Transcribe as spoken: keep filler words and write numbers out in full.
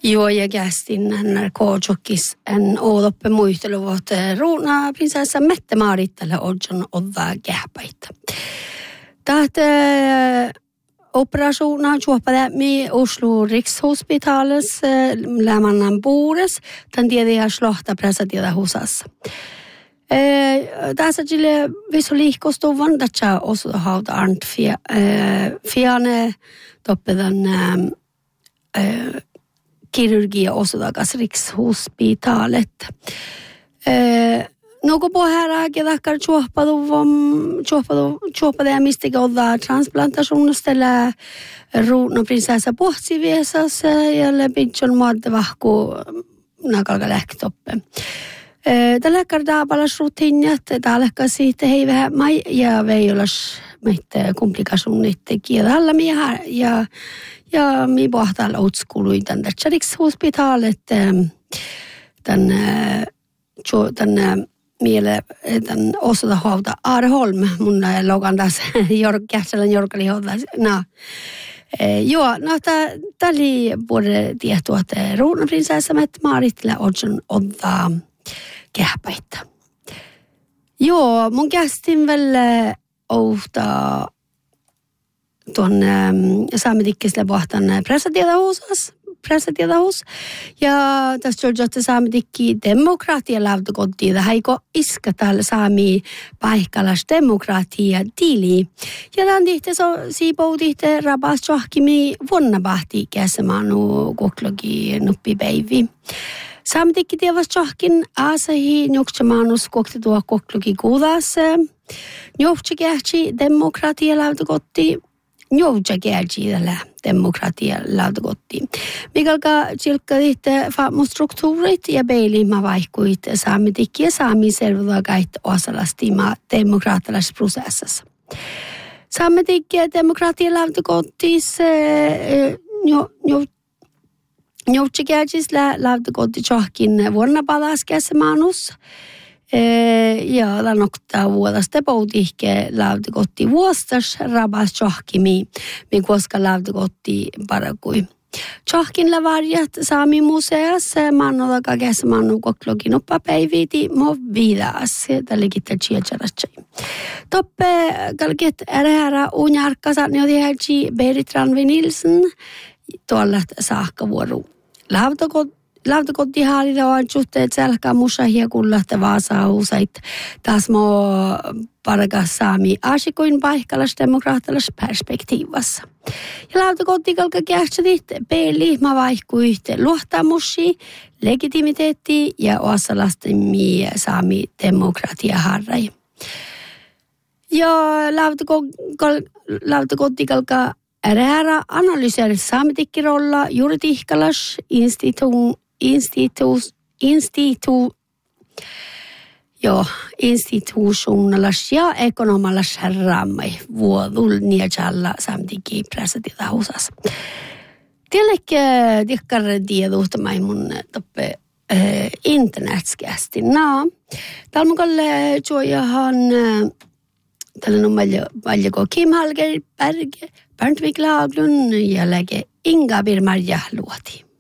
Joo, ja kästin hän koojokis en odoppe muisteluvat ruuna prinsessa Mette-Maarittalle odjon oddaa kähpäitä. Tähtä operationen juopade mi Oslo Rikshospitales lämmannan puures, tämän tiedä slahta pressatieda husassa. Tässä sille visu liikostuvan, että osu hauta arnt fiane toppedan kirurgia osudakas Rikshospitalet. Något på här är det kan choppa då choppa då choppa det mistiga och där transplantation ställa runa prinsessa Pohtsiviesas eller pinchon madde vahko nakalga läktoppe. Tällä kertaa palas rutiinit, tällä siitä hei vähän mai ja veijolas meitä komplikationit kielellä miä ja ja mi pohtal outskului tämän Rikshospitalet den den miele tämän osata hauta Arholm mun logan tässä Jorkkäsellä Jorkali hauta na joo no tää täli både tietoa että ruunan prinsessa Mette-Maarittille odjon oddaa kähpäitä. Joo mun kästin väl outa tuon saametikkiselle pohtan pressatiedahusas pressatiedahus ja tässä Georgiatta saametikki demokratia lähtökohtia haiko iska täällä saami paikkalas demokratia tili ja tämän tihte so siipoutihte rabas johkimi vuonna bahti käsemanu koklogi nuppi päivi. Saametikki tievas johkin asahi njokchamanus kokti tuo koklogi kuudas njokchakähti demokratia lähtökohtia Njouja kärjidellä demokratia lautakotti. Mikalka silkka ihte faamustruktuurit ja peilima vaihkuit saametikki ja saami selvudagait osalastima demokraattilaisessa prosessissa. Saametikki ja demokratia lautakottis njouja kärjidellä lautakotti johkin vuonna palaskässä manus. Ja lanokta vuodasta poutihke lautakotti vuostas rabas johkimi, mi koska lautakotti parakui. Johkin lavarjat saami museassa mannodaka käs mannu koklogin oppapäiviti mo viidaas tälikittä chielcharatsai. Toppe kalket ärhärä unjarkkasan jodi hälchi Berit Ranvi Nilsen tuollat saakkavuoru. Lautakotti Lautakotti haalida on suhteet selkä musa hiekullahta vaasaa usait taas mo parakas saami asikoin paikkalas demokraattilas perspektiivassa. Ja lautakotti kalka kähtsätit peili ma vaihkuit luottamusi, legitimiteetti ja osalastimi saami demokratia harrai. Ja lautakotti kalka ärhärä analyseeri saamitikkirolla juridihkalas instituun Institu, institu, joo, institutionalas ja ekonomalas rammai vuodul nietsalla samtikin pressatiedahusas. Tielläkö tikkar tieduhtamai mun toppe äh, internetskästi. No, täällä mukalle juojahan tällä on paljon Kim Hallberg, Bernt Wiklaglund ja läge Inga Birmarja luoti.